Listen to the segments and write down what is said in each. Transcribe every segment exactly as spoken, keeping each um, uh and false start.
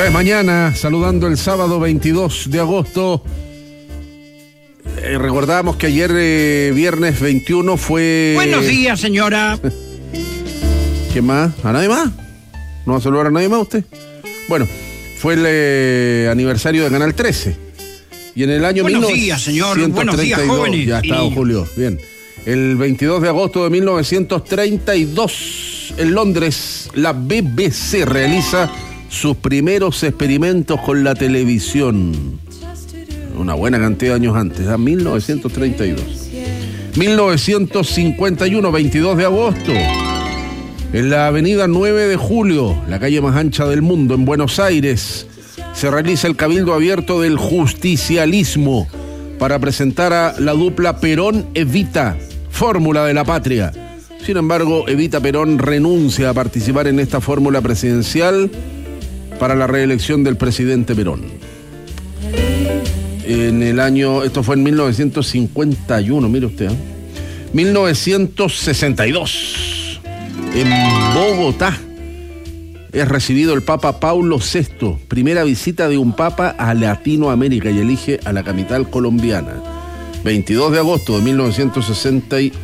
Ya es mañana, saludando el sábado veintidós de agosto. Eh, recordamos que ayer, eh, viernes veintiuno, fue... Buenos días, señora. ¿Quién más? ¿A nadie más? ¿No va a saludar a nadie más usted? Bueno, fue el eh, aniversario de Canal trece. Y en el año Buenos mil novecientos treinta y dos, días, señor. Buenos días, jóvenes. Ya está, don Julio. Bien. El veintidós de agosto de mil novecientos treinta y dos, en Londres, la B B C realiza sus primeros experimentos con la televisión. Una buena cantidad de años antes, a mil novecientos treinta y dos. mil novecientos cincuenta y uno, veintidós de agosto, en la avenida nueve de julio, la calle más ancha del mundo, en Buenos Aires, se realiza el cabildo abierto del justicialismo para presentar a la dupla Perón-Evita, fórmula de la patria. Sin embargo, Evita Perón renuncia a participar en esta fórmula presidencial para la reelección del presidente Perón. En el año, esto fue en mil novecientos cincuenta y uno, mire usted, ¿eh? mil novecientos sesenta y dos, en Bogotá, es recibido el Papa Paulo sexto, primera visita de un Papa a Latinoamérica, y elige a la capital colombiana. veintidós de agosto de mil novecientos sesenta y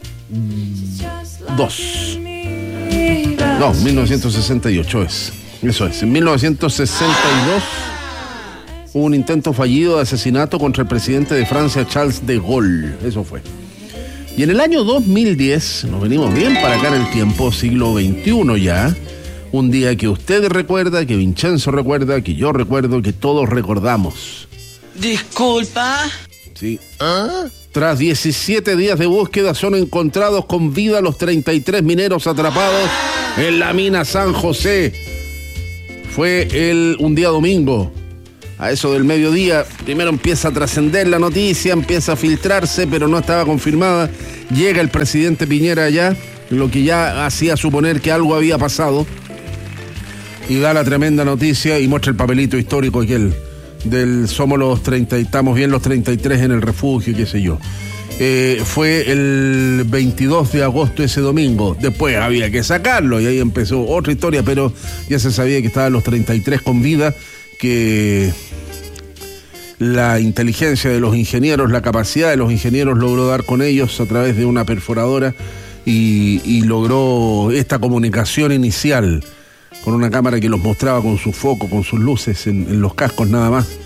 dos. No, mil novecientos sesenta y ocho es. Eso es. En mil novecientos sesenta y dos hubo un intento fallido de asesinato contra el presidente de Francia, Charles de Gaulle. Eso fue. Y en el año dos mil diez, nos venimos bien para acá en el tiempo, siglo veintiuno ya, un día que usted recuerda, que Vincenzo recuerda, que yo recuerdo, que todos recordamos. Disculpa. Sí. ¿Ah? Tras diecisiete días de búsqueda, son encontrados con vida los treinta y tres mineros atrapados en la mina San José. Fue el, un día domingo, a eso del mediodía. Primero empieza a trascender la noticia, empieza a filtrarse, pero no estaba confirmada. Llega el presidente Piñera allá, lo que ya hacía suponer que algo había pasado, y da la tremenda noticia y muestra el papelito histórico aquel del somos los treinta, estamos bien los treinta y tres en el refugio, qué sé yo. Eh, fue el veintidós de agosto ese domingo. Después había que sacarlo y ahí empezó otra historia, pero ya se sabía que estaban los treinta y tres con vida, que la inteligencia de los ingenieros, la capacidad de los ingenieros logró dar con ellos a través de una perforadora y, y logró esta comunicación inicial con una cámara que los mostraba con su foco, con sus luces en, en los cascos nada más.